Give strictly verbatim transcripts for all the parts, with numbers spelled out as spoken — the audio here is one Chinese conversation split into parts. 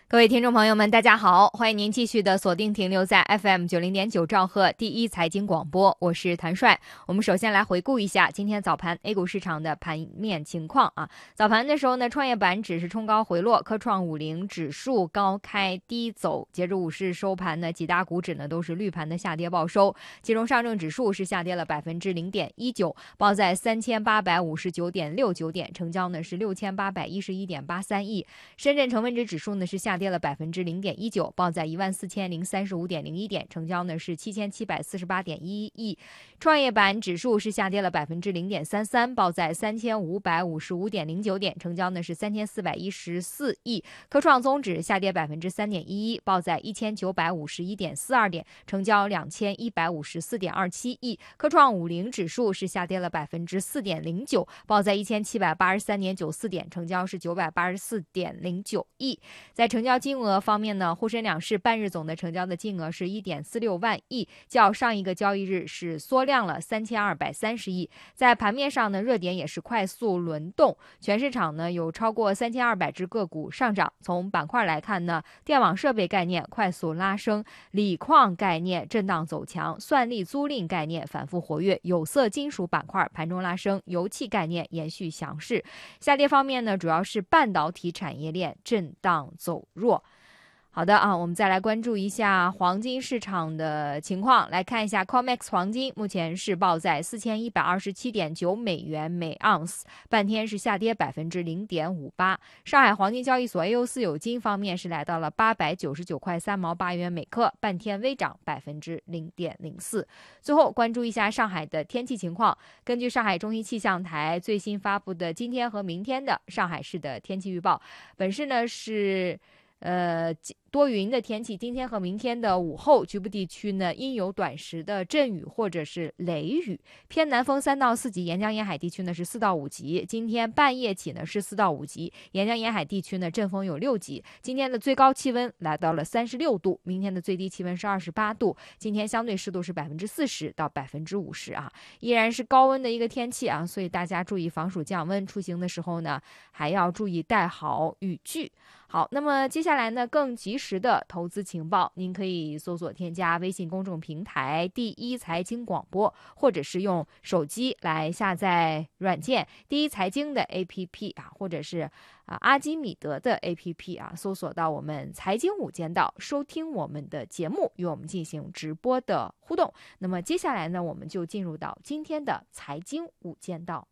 各位听众朋友们，大家好，欢迎您继续的锁定停留在 F M 九零点九兆赫第一财经广播，我是谭帅。我们首先来回顾一下今天早盘 A 股市场的盘面情况啊。早盘的时候呢，创业板指是冲高回落，科创五零指数高开低走，截至午市收盘呢，几大股指呢都是绿盘的下跌报收，其中上证指数是下跌了百分之零点一九，报在三千八百五十九点六九点，成交呢是六千八百一十一点八三亿。深圳成分指指数呢是下跌了百分之零点一九，报在一万四千零三十五点零一点，成交呢是七千七百四十八点一亿。创业板指数是下跌了百分之零点三三，报在三千五百五十五点零九点，成交呢是三千四百一十四亿。科创综指下跌百分之三点一一，报在一千九百五十一点四二点，成交两千一百五十四点二七亿。科创五零指数是下跌了百分之四点零九，报在一千七百八十三点九四点，成交是九百八十四点零九亿。在成交金额方面呢，沪深两市半日总的成交的金额是 一点四六万亿，较上一个交易日是缩量了三千二百三十亿。在盘面上呢，热点也是快速轮动，全市场呢有超过三千二百只个股上涨。从板块来看呢，电网设备概念快速拉升，锂矿概念震荡走强，算力租赁概念反复活跃，有色金属板块盘中拉升，油气概念延续强势。下跌方面呢，主要是半导体产业链震荡走弱。好的啊，我们再来关注一下黄金市场的情况，来看一下 C O M E X 黄金目前是报在四千一百二十七点九美元每盎司，半天是下跌百分之零点五八。上海黄金交易所 A 六 四有金方面是来到了八百九十九块三毛八元每克，半天微涨百分之零点零四。最后关注一下上海的天气情况，根据上海中心气象台最新发布的今天和明天的上海市的天气预报，本市呢是呃，多云的天气，今天和明天的午后，局部地区呢阴有短时的阵雨或者是雷雨，偏南风三到四级，沿江沿海地区呢是四到五级。今天半夜起呢是四到五级，沿江沿海地区呢阵风有六级。今天的最高气温来到了三十六度，明天的最低气温是二十八度。今天相对湿度是百分之四十到百分之五十啊，依然是高温的一个天气啊，所以大家注意防暑降温，出行的时候呢还要注意带好雨具。好，那么接下来呢，更及时的投资情报，您可以搜索添加微信公众平台第一财经广播，或者是用手机来下载软件第一财经的 A P P 啊，或者是啊阿基米德的 A P P 啊，搜索到我们财经午间道，收听我们的节目，与我们进行直播的互动。那么接下来呢，我们就进入到今天的财经午间道。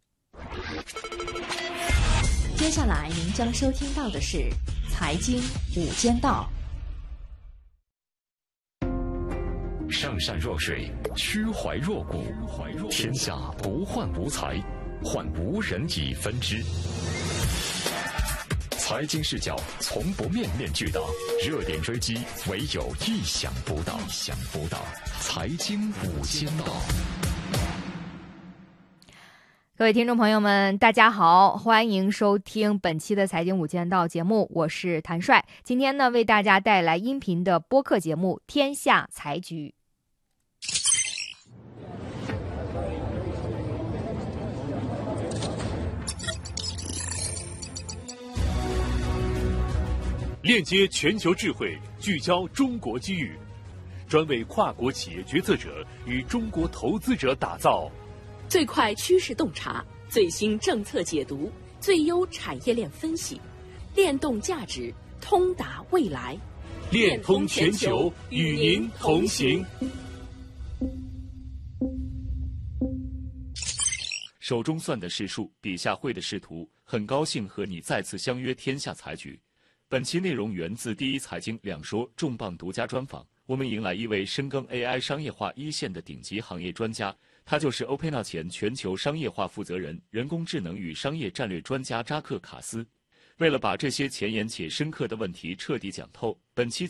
接下来您将收听到的是财经午间道。 上善若水，虚怀若谷，天下不患无才，患无人以分之。财经视角从不面面俱到，热点追击唯有意想不到。意想不到，财经午间道。 各位听众朋友们，大家好，欢迎收听本期的财经午间道节目，我是谭帅。今天呢，为大家带来音频的播客节目《天下财局》。 链接全球智慧，聚焦中国机遇，专为跨国企业决策者与中国投资者打造最快趋势洞察，最新政策解读，最优产业链分析，链动价值，通达未来， 链通全球，与您同行。手中算的是数，笔下绘的是图，很高兴和你再次相约天下财局。本期内容源自第一财经两说重磅独家专访，我们迎来一位深耕 A I 商业化一线的顶级行业专家。他就是 OpenAI 前全球商业化负责人、人工智能与商业战略专家扎克·卡斯。为了把这些前沿且深刻的问题彻底讲透，本期